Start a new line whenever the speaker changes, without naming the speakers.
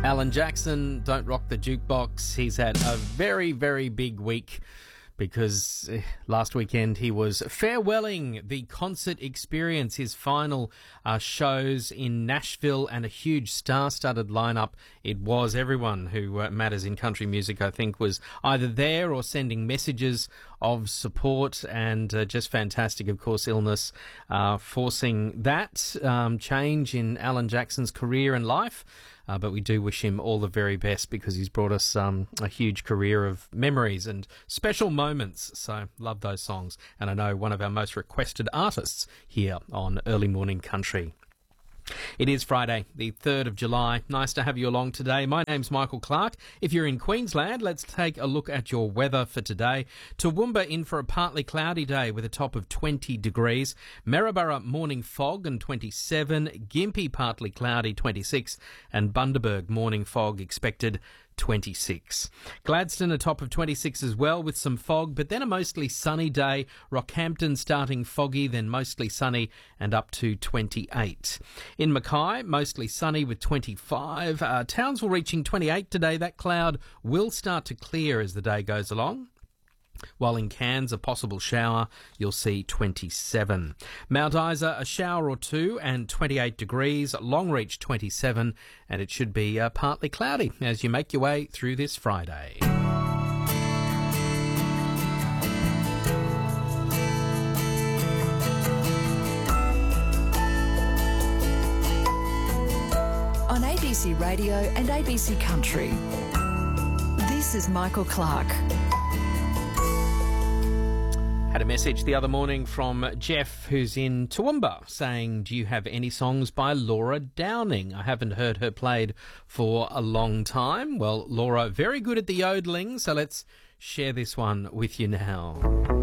Alan Jackson, Don't Rock the Jukebox. He's had a very, very big week because last weekend he was farewelling the Concert Experience, his final shows in Nashville, and a huge star-studded lineup. It was. Everyone who matters in country music, I think, was either there or sending messages of support, and just fantastic. Of course, illness forcing that change in Alan Jackson's career and life. But we do wish him all the very best because he's brought us a huge career of memories and special moments. So love those songs. And I know one of our most requested artists here on Early Morning Country. It is Friday, the 3rd of July. Nice to have you along today. My name's Michael Clark. If you're in Queensland, let's take a look at your weather for today. Toowoomba in for a partly cloudy day with a top of 20 degrees. Maryborough morning fog and 27. Gympie partly cloudy, 26. And Bundaberg morning fog expected, 26. Gladstone a top of 26 as well with some fog, but then a mostly sunny day. Rockhampton starting foggy, then mostly sunny and up to 28. In Mackay, mostly sunny with 25. Townsville reaching 28 today. That cloud will start to clear as the day goes along. While in Cairns, a possible shower, you'll see 27. Mount Isa, a shower or two and 28 degrees. Longreach, 27, and it should be partly cloudy as you make your way through this Friday.
On ABC Radio and ABC Country, this is Michael Clark.
Had a message the other morning from Jeff, who's in Toowoomba, saying, do you have any songs by Laura Downing? I haven't heard her played for a long time. Well, Laura, very good at the yodeling, so let's share this one with you now.